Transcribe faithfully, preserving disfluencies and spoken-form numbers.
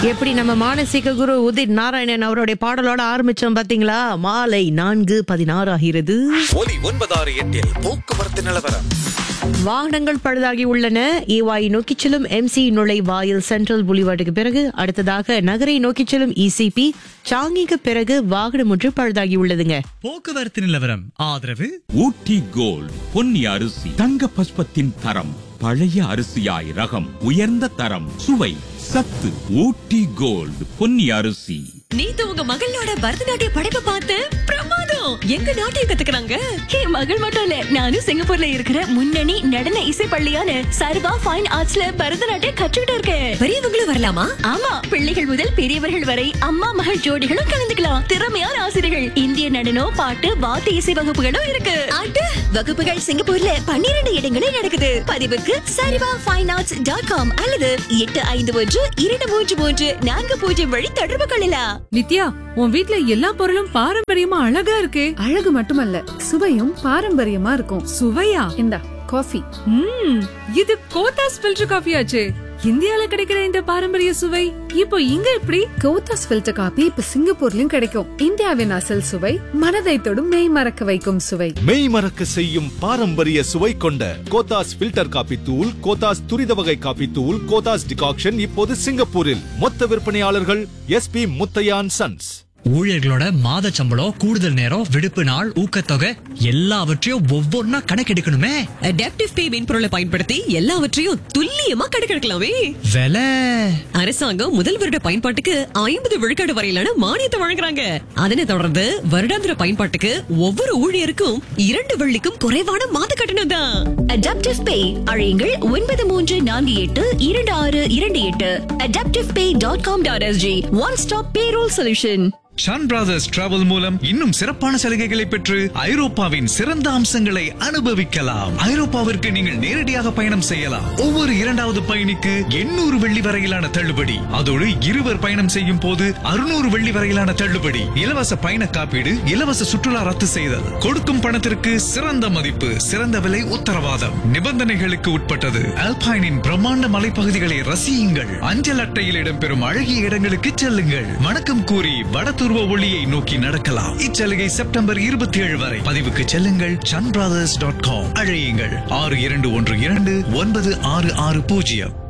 எப்படி நம்ம மானசீக குரு உதித் நாராயணன் அவருடைய பாடலோட ஆரம்பிச்சோம் பாத்தீங்களா? மாலை நான்கு பதினாறு ஆகிறது. ஒலி ஒன்பதாறு எட்டில் போக்குவரத்து நிலவரம். வாகனங்கள் பழுதாகி உள்ளன. ஈவாய் நோக்கி செல்லும் எம்சி நுழைவாயில் சென்ட்ரல் புலிவாட்டுக்கு பிறகு அடுத்ததாக நகரை நோக்கி செல்லும் இசிபி சாங்கிக்கு பிறகு வாகனம் ஒன்று பழுதாகி உள்ளதுங்க. போக்குவரத்து நிலவரம் ஆதரவு ஊட்டி கோல்ட் பொன்னி அரிசி தங்க பஸ்பத்தின் தரம், பழைய அரிசியாய் ரகம், உயர்ந்த தரம், சுவை, சத்து. ஊட்டி கோல்ட் பொன்னி அரிசி. நேத்து உங்க மகளோட பரதநாட்டிய படைப்பை பார்த்து பிரமாதம். எங்க நாட்டியம் கத்துக்கிறாங்க. என் மகள் மட்டும் இல்ல, நானும் சிங்கப்பூர்ல இருக்கிற முன்னணி நடன இசை பள்ளியான சர்வா ஃபைன் ஆர்ட்ஸ்ல பரதநாட்டியம் கற்றுக்கிட்டு இருக்கேன். பெரியவங்களும் வரலாமா? ஆமா, பிள்ளைகள் முதல் பெரியவர்கள் வரை அம்மா மகள் ஜோடிகளும் கலந்துக்கலாம். திறமையான ஆசிரியர்கள், இந்திய நடனம், பாட்டு, வாத்திய இசை வகுப்புகளும் இருக்கு. அட, வகுப்புகள் சிங்கப்பூர்ல பன்னிரண்டு இடங்களில் நடக்குது. பதிவுக்கு சரிவா ஃபைன் ஆர்ட்ஸ் டாட் காம் அல்லது எட்டு ஐந்து ஒன்று இரண்டு மூன்று மூன்று நான்கு பூஜ்ஜியம் வழி தொடர்பு கொள்ளலாம். நித்யா, உன் வீட்ல எல்லா பொருளும் பாரம்பரியமா அழகா இருக்கே. அழகு மட்டுமல்ல, சுவையும் பாரம்பரியமா இருக்கும். சுவையா? இந்தா காஃபி. ம், இது கோத்தாஸ் ஃபில்டர் காஃபி ஆச்சே. இந்தியால கிடைக்கிற இந்த பாரம்பரிய சுவை இப்போ இங்க எப்படி? கோத்தாஸ் ஃபில்டர் காபி இப்ப சிங்கப்பூர்லயும் கிடைக்கும். இந்தியாவின் அசல் சுவை, மனதை தொடும் மெய் மறக்க வைக்கும் சுவை. மெய் மறக்க செய்யும் பாரம்பரிய சுவை கொண்ட கோத்தாஸ் ஃபில்டர் காபி தூள், கோத்தாஸ் துரித வகை காபி தூள், கோத்தாஸ் டிகாக்ஷன் இப்போது சிங்கப்பூரில். மொத்த விற்பனையாளர்கள் எஸ் பி முத்தையான் சன்ஸ். ஊழியர்களோட மாத சம்பளம், கூடுதல் நேரம், விடுப்பு நாள், ஊக்கத்தொகை எல்லாவற்றையும் ஒவ்வொன்னா கணக்கெடுக்கணுமே. அடாப்டிவ் பே மென்பொருளை பயன்படுத்தி எல்லாவற்றையும் துல்லியமா கணக்கெடுக்கலாமே. விலை அரசாங்கம் முதல் வருட பயன்பாட்டுக்கு ஐம்பது விழுக்காடு வரையிலான மானியத்தை வழங்குறாங்க. அதனை தொடர்ந்து வருடாந்திர பயன்பாட்டுக்கு ஒவ்வொரு ஊழியருக்கும் இரண்டு வெள்ளிக்கும் குறைவான மாத கட்டணம் தான். அடாப்டிவ் பே அழையுங்கள் ஒன்பது மூன்று நான்கு எட்டு இரண்டு ஆறு இரண்டு எட்டு. அடாப்டிவ் பே dot com dot SG. One stop payroll solution. Shawn brothers travel மூலம் இன்னும் சிறப்பான சலுகைகளை பெற்று ஐரோப்பாவின் சிறந்த அம்சங்களை அனுபவிக்கலாம். ஐரோப்பாவிற்கு நீங்கள் நேரடியாக பயணம் செய்யலாம். ஒவ்வொரு இரண்டாவது பயணிக்கு எண்ணூறு வெள்ளி வரையிலான தள்ளுபடி. அதோடு இருவர் பயணம் செய்யும் போது அறுநூறு வெள்ளி வரையிலான தள்ளுபடி. இலவச பயண காப்பீடு, இலவச சுற்றுலா ரத்து செய்தல், கொடுக்கும் பணத்திற்கு சிறந்த மதிப்பு, சிறந்த விலை உத்தரவாதம். நிபந்தனைகளுக்கு உட்பட்டது. அல்பைனின் பிரம்மாண்ட மலைப்பகுதிகளை ரசியுங்கள். அஞ்சல் அட்டையில் இடம்பெறும் அழகிய இடங்களுக்கு செல்லுங்கள். வணக்கம் கூறி வட துருவ ஒளியை நோக்கி நடக்கலாம். இச்சலுகை செப்டம்பர் இருபத்தி ஏழு வரை. பதிவுக்கு செல்லுங்கள் சன் பிரதர்ஸ் டாட் காம். அழையுங்கள் ஆறு இரண்டு ஒன்று இரண்டு ஒன்பது ஆறு ஆறு பூஜ்ஜியம்.